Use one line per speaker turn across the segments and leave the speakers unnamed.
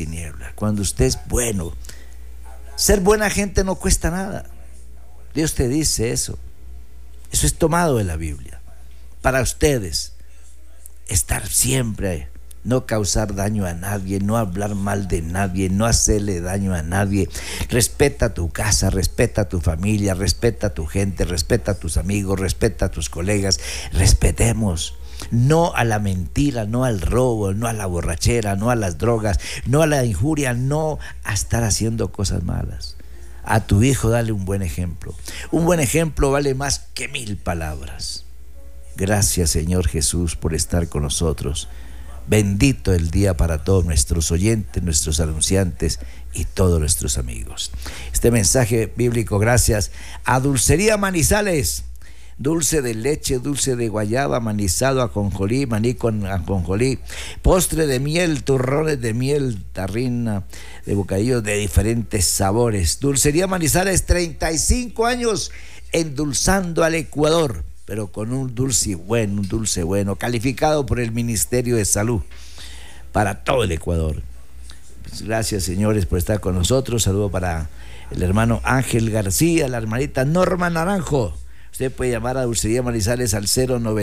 tinieblas, cuando usted es bueno. Ser buena gente no cuesta nada. Dios te dice eso. Eso es tomado de la Biblia. Para ustedes, estar siempre, no causar daño a nadie, no hablar mal de nadie, no hacerle daño a nadie. Respeta tu casa, respeta tu familia, respeta a tu gente, respeta a tus amigos, respeta a tus colegas. Respetemos. No a la mentira, no al robo, no a la borrachera, no a las drogas, no a la injuria, no a estar haciendo cosas malas. A tu hijo dale un buen ejemplo. Un buen ejemplo vale más que 1000 palabras. Gracias, Señor Jesús, por estar con nosotros. Bendito el día para todos nuestros oyentes, nuestros anunciantes y todos nuestros amigos. Este mensaje bíblico gracias a Dulcería Manizales. Dulce de leche, dulce de guayaba, manizado, ajonjolí, maní con ajonjolí, postre de miel, turrones de miel, tarrina de bocadillos de diferentes sabores. Dulcería Manizales, 35 años endulzando al Ecuador, pero con un dulce bueno, calificado por el Ministerio de Salud para todo el Ecuador. Pues gracias, señores, por estar con nosotros. Saludo para el hermano Ángel García, la hermanita Norma Naranjo. Usted puede llamar a Dulcería Manizales al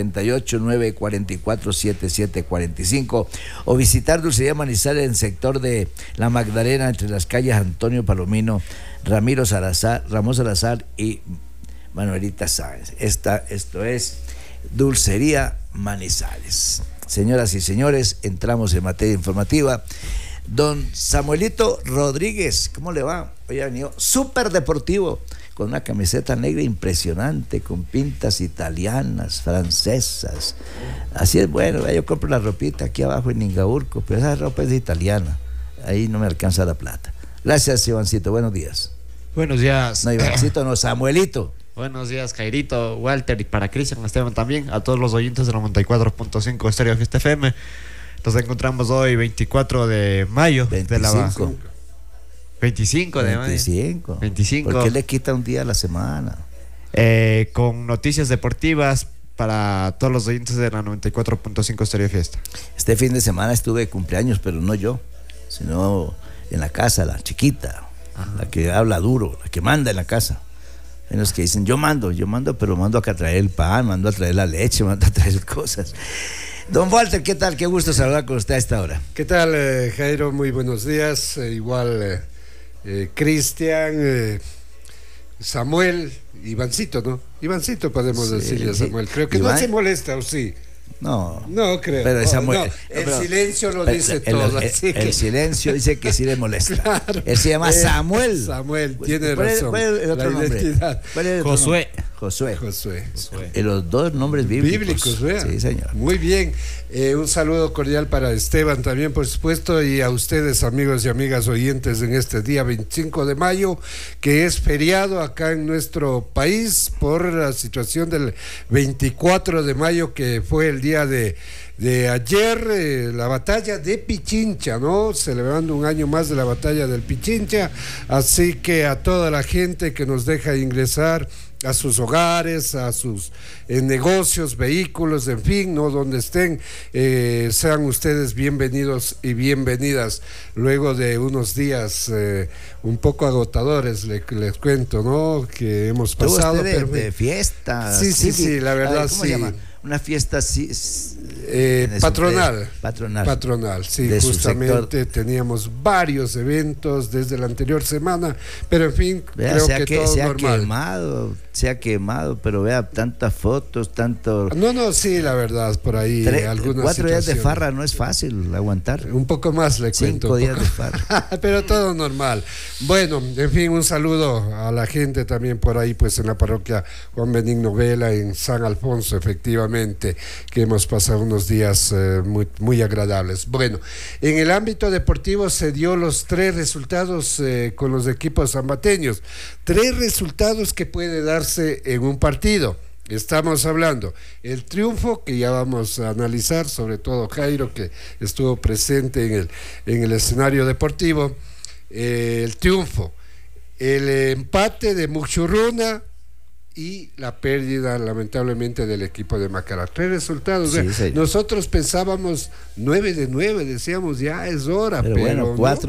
098-944-7745 o visitar Dulcería Manizales en el sector de La Magdalena, entre las calles Antonio Palomino, Ramón Salazar y Manuelita Sáenz. Esto es Dulcería Manizales. Señoras y señores, entramos en materia informativa. Don Samuelito Rodríguez, ¿cómo le va? Hoy ha venido súper deportivo, con una camiseta negra impresionante, con pintas italianas, francesas. Así es, bueno, yo compro la ropita aquí abajo en Ingaurco, pero esa ropa es italiana. Ahí no me alcanza la plata. Gracias, Ivancito, buenos días.
Buenos días.
No, Ivancito, no, Samuelito.
Buenos días, Jairito, Walter, y para Cristian Esteban también, a todos los oyentes de 94.5 Estéreo Fiesta FM. Nos encontramos hoy 24 de mayo
25.
25 de mayo. 25.
¿Por qué le quita un día a la semana?
Con noticias deportivas para todos los oyentes de la 94.5 Estéreo Fiesta.
Este fin de semana estuve de cumpleaños, pero no yo, sino en la casa, la chiquita. Ajá. La que habla duro, la que manda en la casa. En los que dicen, yo mando, pero mando a traer el pan, mando a traer la leche, mando a traer cosas. Don Walter, ¿qué tal? Qué gusto saludar con usted a esta hora.
¿Qué tal, Jairo? Muy buenos días. Igual, Cristian, Samuel, Ivancito, ¿no? Ivancito podemos decirle a Samuel. Creo que Iván no se molesta, ¿o sí?
No
creo.
Pero Samuel,
no, el silencio lo dice todo.
El silencio dice que sí le molesta. Claro. Él se llama Samuel.
Samuel, tiene razón.
¿Cuál es el otro nombre?
Josué.
Los dos nombres bíblicos.
¿verdad?
Sí, señor.
Muy bien. Un saludo cordial para Esteban también, por supuesto, y a ustedes, amigos y amigas oyentes, en este día 25 de mayo, que es feriado acá en nuestro país por la situación del 24 de mayo, que fue el día de ayer, la batalla de Pichincha, ¿no? Celebrando un año más de la batalla del Pichincha. Así que a toda la gente que nos deja ingresar a sus hogares, a sus negocios, vehículos, en fin, ¿no? Donde estén, sean ustedes bienvenidos y bienvenidas luego de unos días un poco agotadores, les cuento, ¿no? Que hemos pasado.
De fiesta.
Sí, la verdad,
¿cómo se llama? Una fiesta
patronal, sí, justamente teníamos varios eventos desde la anterior semana, pero en fin, creo que todo normal.
Se ha quemado, pero vea, tantas fotos, tanto...
No, sí, la verdad, por ahí algunas
4 días de farra no es fácil aguantar.
Un poco más le cuento.
5 días de farra.
Pero todo normal. Bueno, en fin, un saludo a la gente también por ahí, pues en la parroquia Juan Benigno Vela, en San Alfonso, efectivamente, que hemos pasado unos días muy agradables. Bueno, en el ámbito deportivo se dio los 3 resultados con los equipos zambateños. 3 resultados que puede darse en un partido. Estamos hablando el triunfo, que ya vamos a analizar, sobre todo Jairo, que estuvo presente en el escenario deportivo. El triunfo, el empate de Muchurruna y la pérdida, lamentablemente, del equipo de Macará. 3 resultados. Sí, nosotros pensábamos 9 de 9, decíamos ya es hora, pero
bueno, 4